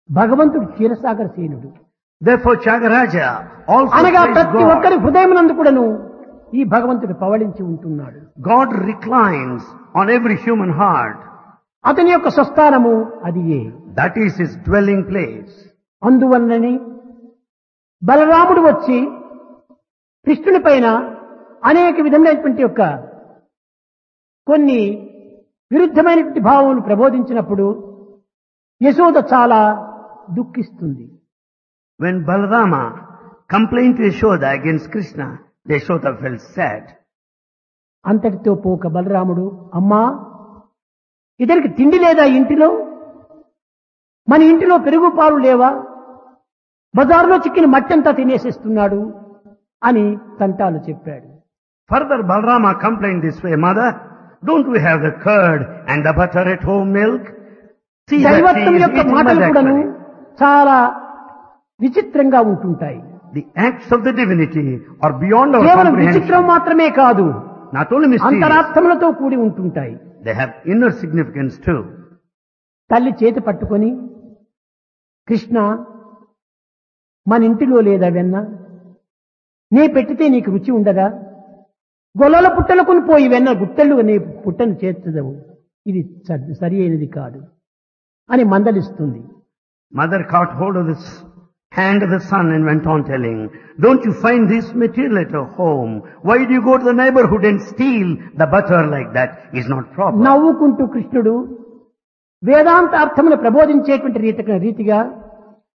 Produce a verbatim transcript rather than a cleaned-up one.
భగవంతుడు క్షీరసాగర సేనుడు. Therefore Tyagaraja also అనగా praised ప్రతి God. ఒక్కరి హృదయమునందు కూడాను ఈ భగవంతుడు పవళించి ఉంటున్నాడు. God reclines on every human heart. అతని యొక్క స్వస్థానము అది ఏ. That is his dwelling place. అందువలనని బలరాముడు వచ్చి కృష్ణుని పైన అనేక విధమైనటువంటి యొక్క కొన్ని విరుద్ధమైనటువంటి భావములు ప్రబోధించినప్పుడు యశోద చాలా దుఃఖిస్తుంది. When Balarama complained to Yashoda against Krishna, Yashoda felt sad. అంతటితో పోక బలరాముడు, అమ్మా ఇతనికి తిండి లేదా ఇంటిలో, మన ఇంటిలో పెరుగు పాలు లేవా, బజార్లో చిక్కిన మట్టంతా తినేసేస్తున్నాడు అని తంటాలు చెప్పాడు. Further Balarama complained this way, Mother, don't we have the curd and the butter at home milk? See that he దైవత్వం is యొక్క eating మాటలు mud కూడాను actually. చాలా విచిత్రంగా ఉంటుంటాయి. The acts of the divinity are beyond our కేవలం విచిత్రం comprehension. మాత్రమే కాదు, Not only mysterious, అంతరార్థములతో కూడి ఉంటుంటాయి. they have inner significance too. తల్లి చేతి పట్టుకొని, కృష్ణ మన ఇంటిలో లేదా వెన్న, నీ పెట్టితే నీకు రుచి ఉండదా, గొల్లల పుట్టలకు పోయి వెన్న గుట్టలు నీ పుట్టను చేర్చదవు, ఇది స- సరి అయినది కాదు అని మందలిస్తుంది. Mother caught hold of this hand of the son and went on telling, don't you find this material at your home? Why do you go to the neighborhood and steal the butter like that? Is not proper. నవ్వుకుంటూ కృష్ణుడు వేదాంత అర్థమును ప్రబోధించేటువంటి రీతిగా రీతిగా